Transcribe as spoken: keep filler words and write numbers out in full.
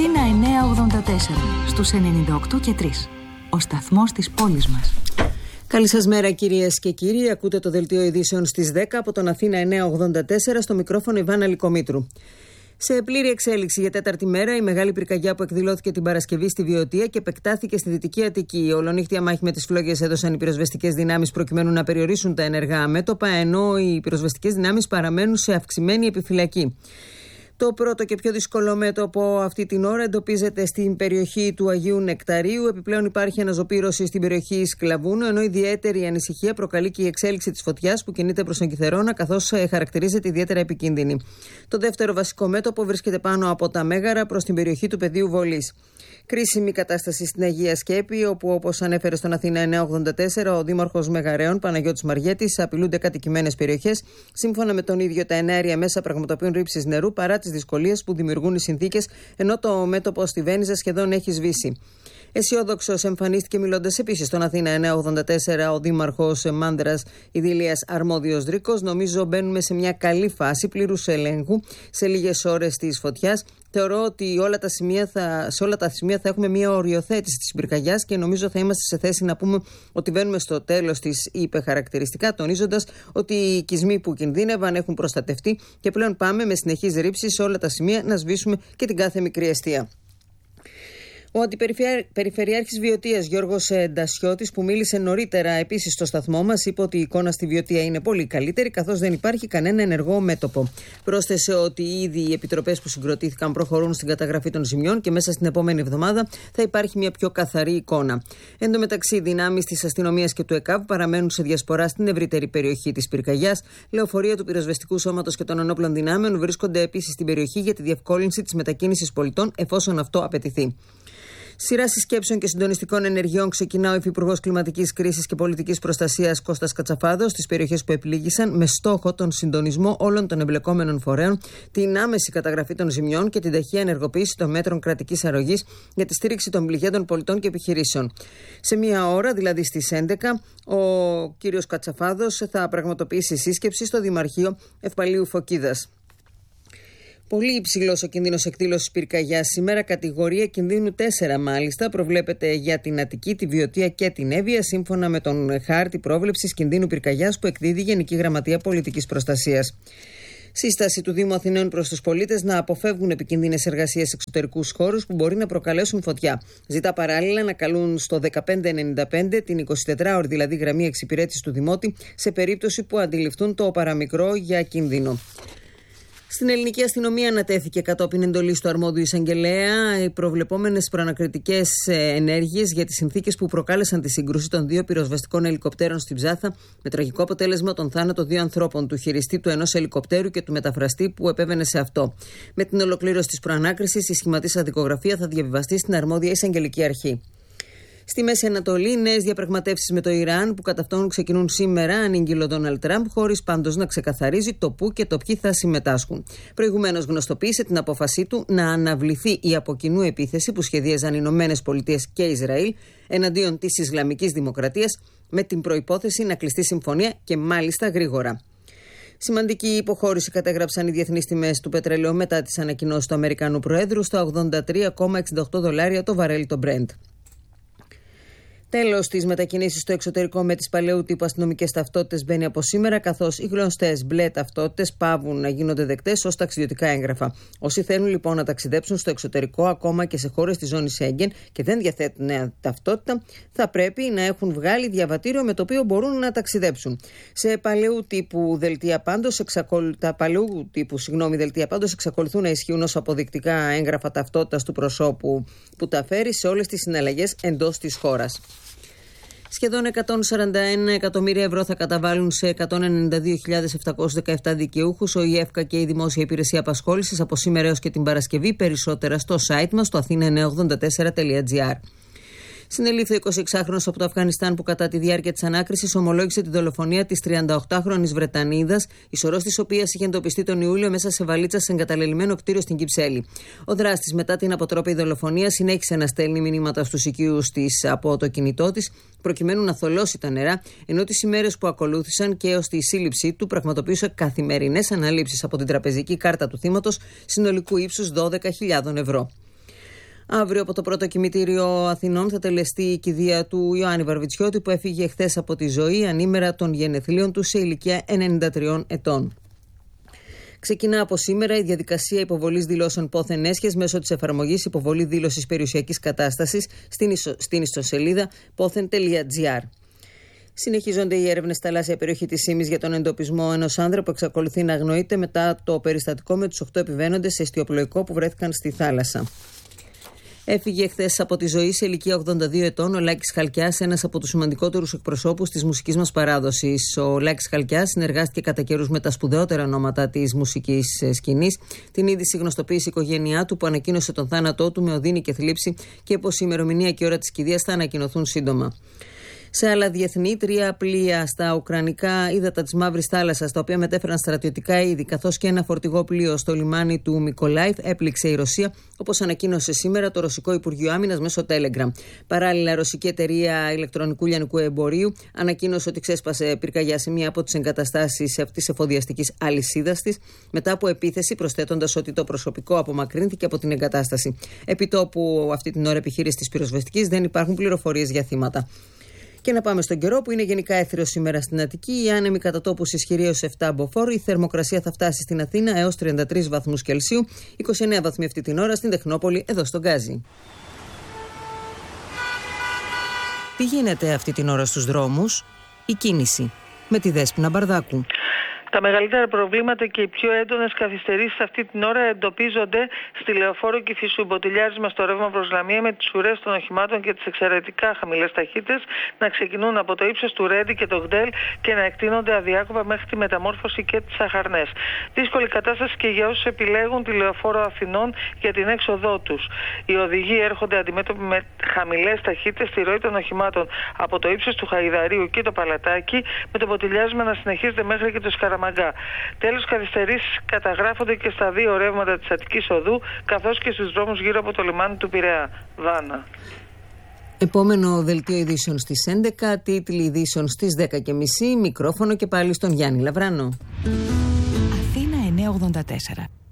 Αθήνα εννιακόσια ογδόντα τέσσερα, στους ενενήντα οκτώ και τρία. Ο σταθμός της πόλης μας. Καλή σας μέρα κυρίες και κύριοι. Ακούτε το δελτίο ειδήσεων στις δέκα από τον Αθήνα εννιακόσια ογδόντα τέσσερα, στο μικρόφωνο Ιβάνα Λικομήτρου. Σε πλήρη εξέλιξη για τέταρτη μέρα η μεγάλη πυρκαγιά που εκδηλώθηκε την Παρασκευή στη Βιωτία και επεκτάθηκε στη Δυτική Αττική. Η ολονύχτια μάχη με τις φλόγες έδωσαν οι πυροσβεστικές δυνάμεις προκειμένου να περιορίσουν τα ενεργά μέτωπα, ενώ οι πυροσβεστικές δυνάμεις παραμένουν σε αυξημένη επιφυλακή. Το πρώτο και πιο δύσκολο μέτωπο αυτή την ώρα εντοπίζεται στην περιοχή του Αγίου Νεκταρίου. Επιπλέον υπάρχει αναζωπήρωση στην περιοχή Σκλαβούνου, ενώ ιδιαίτερη ανησυχία προκαλεί και η εξέλιξη της φωτιάς που κινείται προς τον Κιθερώνα, καθώς χαρακτηρίζεται ιδιαίτερα επικίνδυνη. Το δεύτερο βασικό μέτωπο βρίσκεται πάνω από τα Μέγαρα προς την περιοχή του Πεδίου Βολής. Κρίσιμη κατάσταση στην Αγία Σκέπη, όπου, όπως ανέφερε στον Αθήνα εννιακόσια ογδόντα τέσσερα, ο Δήμαρχος Μεγαρέων Παναγιώτης Μαριέτης, απειλούνται κατοικημένες περιοχές. Σύμφωνα με τον ίδιο, τα εναέρια μέσα πραγματοποιούν ρήψεις νερού παρά τις δυσκολίες που δημιουργούν οι συνθήκες, ενώ το μέτωπο στη Βένιζα σχεδόν έχει σβήσει. Αισιόδοξος εμφανίστηκε μιλώντας επίσης στον Αθήνα εννιακόσια ογδόντα τέσσερα ο Δήμαρχος Μάνδρας Ιδηλίας Αρμόδιος Δρίκος. Νομίζω μπαίνουμε σε μια καλή φάση πλήρους ελέγχου σε λίγες ώρες της φωτιάς. Θεωρώ ότι όλα τα σημεία θα, σε όλα τα σημεία θα έχουμε μια οριοθέτηση της πυρκαγιάς και νομίζω θα είμαστε σε θέση να πούμε ότι βαίνουμε στο τέλος της, είπε χαρακτηριστικά, τονίζοντας ότι οι οικισμοί που κινδύνευαν έχουν προστατευτεί και πλέον πάμε με συνεχείς ρήψεις σε όλα τα σημεία να σβήσουμε και την κάθε μικρή εστία. Ο Αντιπεριφερειάρχης Βιωτίας Γιώργος Ντασιώτης, που μίλησε νωρίτερα επίσης στο σταθμό μας, είπε ότι η εικόνα στη Βιωτία είναι πολύ καλύτερη, καθώς δεν υπάρχει κανένα ενεργό μέτωπο. Πρόσθεσε ότι ήδη οι επιτροπές που συγκροτήθηκαν προχωρούν στην καταγραφή των ζημιών και μέσα στην επόμενη εβδομάδα θα υπάρχει μια πιο καθαρή εικόνα. Εν τω μεταξύ, οι δυνάμεις της αστυνομίας και του ΕΚΑΒ παραμένουν σε διασπορά στην ευρύτερη περιοχή της πυρκαγιάς. Λεωφορεία του Πυροσβεστικού Σώματος και των Ενόπλων Δυνάμεων βρίσκονται επίσης στην περιοχή για τη διευκόλυνση της μετακίνησης πολιτών, εφόσον αυτό απαιτηθεί. Σειρά συσκέψεων και συντονιστικών ενεργειών ξεκινά ο Υφυπουργός Κλιματικής Κρίσης και Πολιτικής Προστασίας Κώστας Κατσαφάδος στις περιοχές που επλήγησαν, με στόχο τον συντονισμό όλων των εμπλεκόμενων φορέων, την άμεση καταγραφή των ζημιών και την ταχεία ενεργοποίηση των μέτρων κρατικής αρρωγής για τη στήριξη των πληγέντων πολιτών και επιχειρήσεων. Σε μία ώρα, δηλαδή στις έντεκα, ο κύριος Κατσαφάδος θα πραγματοποιήσει σύσκεψη στο Δημαρχείο Ευπαλίου Φωκίδας. Πολύ υψηλός ο κίνδυνος εκδήλωσης πυρκαγιάς σήμερα, κατηγορία κινδύνου τέσσερα μάλιστα, προβλέπεται για την Αττική, τη Βιωτία και την Εύβοια, σύμφωνα με τον χάρτη πρόβλεψης κινδύνου πυρκαγιάς που εκδίδει η Γενική Γραμματεία Πολιτικής Προστασίας. Σύσταση του Δήμου Αθηναίων προς τους πολίτες να αποφεύγουν επικίνδυνες εργασίες σε εξωτερικούς χώρους που μπορεί να προκαλέσουν φωτιά. Ζητά παράλληλα να καλούν στο δεκαπέντε ενενήντα πέντε, την εικοσιτετράωρη δηλαδή γραμμή εξυπηρέτησης του Δημότη, σε περίπτωση που αντιληφθούν το παραμικρό για κίνδυνο. Στην ελληνική αστυνομία ανατέθηκε κατόπιν εντολής του αρμόδιου εισαγγελέα οι προβλεπόμενες προανακριτικές ενέργειες για τις συνθήκες που προκάλεσαν τη σύγκρουση των δύο πυροσβεστικών ελικοπτέρων στην Ψάθα, με τραγικό αποτέλεσμα τον θάνατο δύο ανθρώπων, του χειριστή του ενός ελικοπτέρου και του μεταφραστή που επέβαινε σε αυτό. Με την ολοκλήρωση της προανάκρισης, η σχηματής δικογραφία θα διαβιβαστεί στην αρμόδια εισαγγελική αρχή. Στη Μέση Ανατολή, νέες διαπραγματεύσεις με το Ιράν που κατά αυτόν ξεκινούν σήμερα, ανήγγειλε ο Ντόναλντ Τραμπ, χωρίς πάντως να ξεκαθαρίζει το πού και το ποιοι θα συμμετάσχουν. Προηγουμένως γνωστοποίησε την απόφασή του να αναβληθεί η από κοινού επίθεση που σχεδίαζαν οι Ηνωμένες Πολιτείες και Ισραήλ εναντίον της Ισλαμικής Δημοκρατίας, με την προϋπόθεση να κλειστεί συμφωνία και μάλιστα γρήγορα. Σημαντική υποχώρηση κατέγραψαν οι διεθνείς τιμές του πετρελαίου μετά τις ανακοινώσεις του Αμερικανού Προέδρου στα ογδόντα τρία κόμμα εξήντα οκτώ δολάρια το βαρέλι το Brent. Τέλος, τις μετακινήσεις στο εξωτερικό με τις παλαιού τύπου αστυνομικές ταυτότητες μπαίνει από σήμερα, καθώς οι γνωστές μπλε ταυτότητες πάβουν να γίνονται δεκτές ως ταξιδιωτικά έγγραφα. Όσοι θέλουν λοιπόν να ταξιδέψουν στο εξωτερικό, ακόμα και σε χώρες της ζώνης Σέγγεν, και δεν διαθέτουν νέα ταυτότητα, θα πρέπει να έχουν βγάλει διαβατήριο με το οποίο μπορούν να ταξιδέψουν. Σε παλαιού τύπου δελτία πάντως, εξακολου... τα παλαιού τύπου συγγνώμη, δελτία πάντως εξακολουθούν να ισχύουν ως αποδεικτικά έγγραφα ταυτότητας του προσώπου που τα φέρει σε όλες τις συναλλαγές εντός της χώρας. Σχεδόν εκατόν σαράντα ένα εκατομμύρια ευρώ θα καταβάλουν σε εκατόν ενενήντα δύο χιλιάδες επτακόσιους δεκαεπτά δικαιούχους ο ΙΕΦΚΑ και η Δημόσια Υπηρεσία Απασχόλησης από σήμερα έως και την Παρασκευή. Περισσότερα στο site μας, στο αθήνα εννιακόσια ογδόντα τέσσερα τελεία τζι άρ. Συνελήφθη ο εικοσιεξάχρονος από το Αφγανιστάν που κατά τη διάρκεια της ανάκρισης ομολόγησε τη δολοφονία της τριανταοκτάχρονης Βρετανίδας, η σωρός της οποίας είχε εντοπιστεί τον Ιούλιο μέσα σε βαλίτσα σε εγκαταλελειμμένο κτίριο στην Κυψέλη. Ο δράστης, μετά την αποτρόπαιη δολοφονία, συνέχισε να στέλνει μηνύματα στους οικείους της από το κινητό της, προκειμένου να θολώσει τα νερά, ενώ τις ημέρες που ακολούθησαν και έως τη σύλληψή του πραγματοποιούσε καθημερινές αναλήψεις από την τραπεζική κάρτα του θύματος συνολικού ύψους δώδεκα χιλιάδες ευρώ. Αύριο από το πρώτο κημητήριο Αθηνών θα τελεστεί η κηδεία του Ιωάννη Βαρβιτσιώτη, που έφυγε χθες από τη ζωή ανήμερα των γενεθλίων του σε ηλικία ενενήντα τριών ετών. Ξεκινά από σήμερα η διαδικασία υποβολής δηλώσεων πόθεν έσχες μέσω της εφαρμογής υποβολή δήλωσης περιουσιακής κατάστασης στην, ισο, στην ιστοσελίδα πόθεν τελεία τζι άρ. Συνεχίζονται οι έρευνες στη θαλάσσια περιοχή της Ήμης για τον εντοπισμό ενός άνδρα που εξακολουθεί να αγνοείται μετά το περιστατικό με τους οκτώ επιβαίνοντες σε εστιοπλοϊκό που βρέθηκαν στη θάλασσα. Έφυγε χθες από τη ζωή σε ηλικία ογδόντα δύο ετών ο Λάκης Χαλκιάς, ένας από τους σημαντικότερους εκπροσώπους της μουσικής μας παράδοσης. Ο Λάκης Χαλκιάς συνεργάστηκε κατά καιρούς με τα σπουδαιότερα ονόματα της μουσικής σκηνής. Την είδηση γνωστοποίησε η οικογένειά του, που ανακοίνωσε τον θάνατό του με οδύνη και θλίψη και πως η ημερομηνία και η ώρα της κηδείας θα ανακοινωθούν σύντομα. Σε άλλα διεθνή, τρία πλοία στα ουκρανικά ύδατα της Μαύρης Θάλασσας, τα οποία μετέφεραν στρατιωτικά είδη, καθώς και ένα φορτηγό πλοίο στο λιμάνι του Μικολάιβ, έπληξε η Ρωσία, όπως ανακοίνωσε σήμερα το Ρωσικό Υπουργείο Άμυνας μέσω Telegram. Παράλληλα, η Ρωσική Εταιρεία Ηλεκτρονικού Λιανικού Εμπορίου ανακοίνωσε ότι ξέσπασε πυρκαγιά σε μία από τις εγκαταστάσεις της εφοδιαστικής αλυσίδας της, μετά από επίθεση, προσθέτοντας ότι το προσωπικό απομακρύνθηκε από την εγκατάσταση. Επιτόπου αυτή την ώρα επιχείρηση της πυροσβεστικής δεν υπάρχουν πληροφορίες για θύματα. Και να πάμε στον καιρό, που είναι γενικά έθριο σήμερα στην Αττική. Οι άνεμοι κατά τόπους ισχυροί έως επτά μποφόρ. Η θερμοκρασία θα φτάσει στην Αθήνα έως τριάντα τρεις βαθμούς Κελσίου, είκοσι εννέα βαθμοί αυτή την ώρα στην Τεχνόπολη, εδώ στον Γκάζι. Τι γίνεται αυτή την ώρα στους δρόμους? Η κίνηση με τη Δέσποινα Μπαρδάκου. Τα μεγαλύτερα προβλήματα και οι πιο έντονες καθυστερήσεις αυτή την ώρα εντοπίζονται στη Λεωφόρο Κηφισού. Μποτιλιάρισμα στο ρεύμα προς Λαμία, με τις ουρές των οχημάτων και τις εξαιρετικά χαμηλές ταχύτητες να ξεκινούν από το ύψος του Ρέντι και το Γντέλ και να εκτείνονται αδιάκοπα μέχρι τη Μεταμόρφωση και τις Αχαρνές. Δύσκολη κατάσταση και για όσους επιλέγουν τη Λεωφόρο Αθηνών για την έξοδό τους. Οι οδηγοί έρχονται αντιμέτωποι με χαμηλές ταχύτητες στη ροή των οχημάτων από το ύψος του Χαϊδαρίου και το Παλατάκι, με το μποτιλιάρισμα να συνεχίζεται μέχρι και το Σκαραμαγκά. Τέλος, καθυστερήσεις καταγράφονται και στα δύο ρεύματα της Αττικής Οδού, καθώς και στους δρόμους γύρω από το λιμάνι του Πειραιά. Βάνα. Επόμενο δελτίο ειδήσεων στις έντεκα, τίτλοι ειδήσεων στις δέκα και μισή, μικρόφωνο και πάλι στον Γιάννη Λαβράνο. Αθήνα εννιακόσια ογδόντα τέσσερα.